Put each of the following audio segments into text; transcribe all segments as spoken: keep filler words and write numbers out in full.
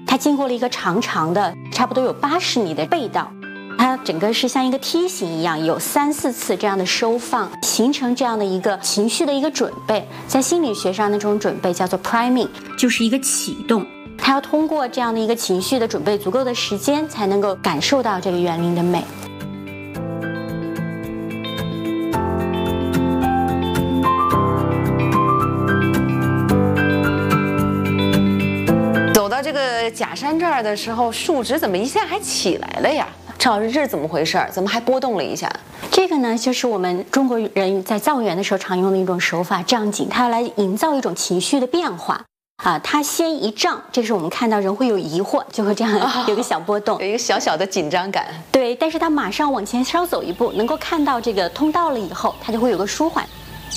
它经过了一个长长的，差不多有八十米的背道。它整个是像一个梯形一样，有三四次这样的收放，形成这样的一个情绪的一个准备。在心理学上，那种准备叫做 priming， 就是一个启动。它要通过这样的一个情绪的准备足够的时间，才能够感受到这个园林的美。 走到这个假山这儿的时候，树枝怎么一下还起来了呀？赵老师，这是怎么回事？怎么还波动了一下？ 这个呢，就是我们中国人在造园的时候常用的一种手法，杖景，它来营造一种情绪的变化。啊，它先一胀，这是我们看到人会有疑惑，就会这样有个小波动， 有一个小小的紧张感。 对，但是它马上往前稍走一步，能够看到这个通道了以后，它就会有个舒缓。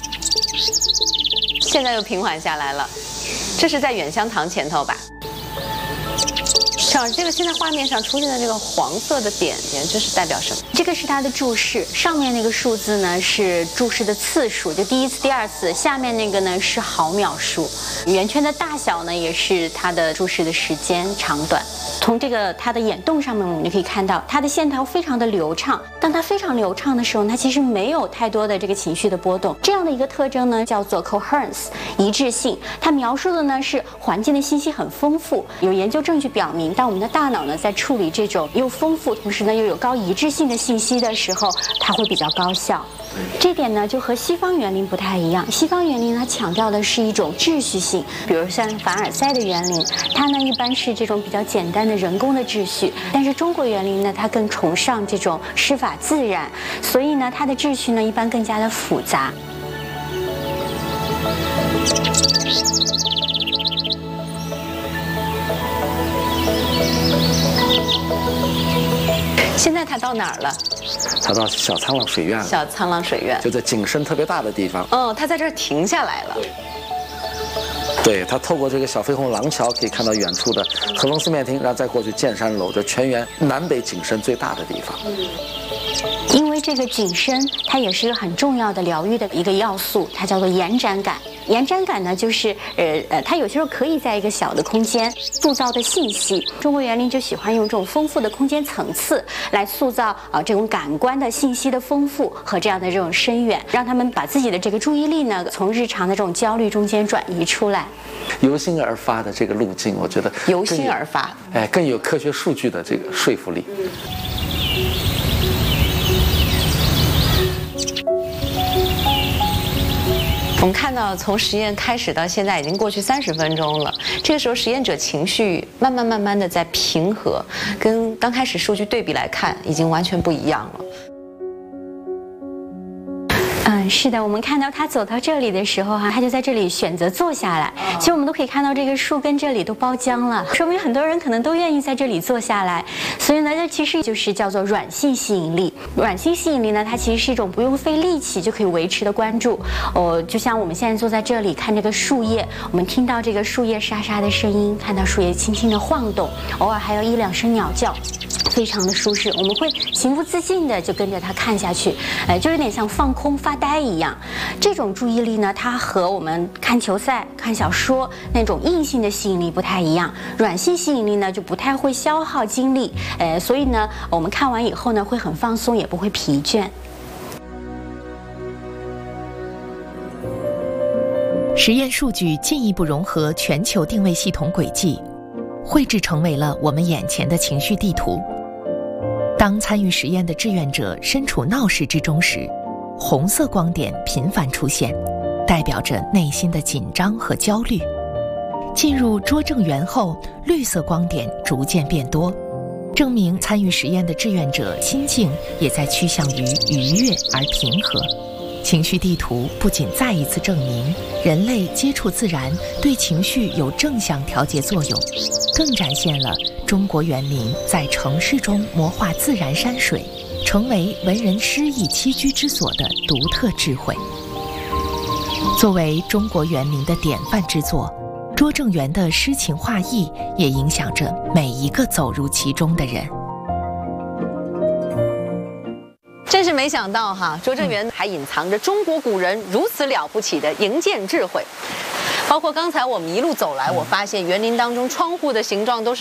现在又平缓下来了，这是在远香堂前头吧？这个现在画面上出现的这个黄色的点点，这是代表什么？ 这个是它的注释，上面那个数字呢是注释的次数，就第一次、第二次；下面那个呢是毫秒数，圆圈的大小呢也是它的注释的时间长短。从这个它的眼洞上面，我们就可以看到它的线条非常的流畅。当它非常流畅的时候，它其实没有太多的这个情绪的波动。这样的一个特征呢，叫做 coherence， 一致性。它描述的呢是环境的信息很丰富。有研究证据表明，当我们的大脑呢在处理这种又丰富，同时呢又有高一致性的信息的时候，它会比较高效。这点呢就和西方园林不太一样。西方园林它强调的是一种秩序性，比如像凡尔赛的园林，它呢一般是这种比较简单的人工的秩序，但是中国园林呢它更崇尚这种师法自然，所以呢它的秩序呢一般更加的复杂。 现在它到哪儿了？ 它到小沧浪水院了。 小沧浪水院就在景深特别大的地方。 哦，它在这儿停下来了。 对，它透过这个小飞鸿廊桥可以看到远处的和风四面亭，然后再过去剑山楼，这全园南北景深最大的地方。 因为这个景深，它也是一个很重要的疗愈的一个要素，它叫做延展感。延展感呢，就是呃呃，它有些时候可以在一个小的空间塑造的信息。中国园林就喜欢用这种丰富的空间层次来塑造啊、呃、这种感官的信息的丰富和这样的这种深远，让他们把自己的这个注意力呢从日常的这种焦虑中间转移出来。 由心而发的这个路径，我觉得由心而发， 哎，更有科学数据的这个说服力。 我们看到从实验开始到现在已经过去三十分钟了，这个时候实验者情绪慢慢慢慢的在平和，跟刚开始数据对比来看已经完全不一样了。 嗯，是的，我们看到他走到这里的时候哈、啊，他就在这里选择坐下来。其实我们都可以看到这个树跟这里都包浆了，说明很多人可能都愿意在这里坐下来。所以呢，这其实就是叫做软性吸引力。软性吸引力呢，它其实是一种不用费力气就可以维持的关注。哦，就像我们现在坐在这里看这个树叶，我们听到这个树叶沙沙的声音，看到树叶轻轻的晃动，偶尔还有一两声鸟叫。非常的舒适，我们会情不自禁的就跟着它看下去，呃，就有点像放空发呆一样。这种注意力呢，它和我们看球赛、看小说那种硬性的吸引力不太一样。软性吸引力呢，就不太会消耗精力，呃，所以呢，我们看完以后呢，会很放松，也不会疲倦。 实验数据进一步融合全球定位系统轨迹，绘制成为了我们眼前的情绪地图。当参与实验的志愿者身处闹市之中时，红色光点频繁出现，代表着内心的紧张和焦虑。进入拙政园后，绿色光点逐渐变多，证明参与实验的志愿者心境也在趋向于愉悦而平和。情绪地图不仅再一次证明人类接触自然对情绪有正向调节作用，更展现了中国园林在城市中魔化自然山水，成为文人诗意栖居之所的独特智慧。作为中国园林的典范之作，拙政园的诗情画意也影响着每一个走入其中的人。 真是没想到哈，拙政园还隐藏着中国古人如此了不起的营建智慧。包括刚才我们一路走来，我发现园林当中窗户的形状都是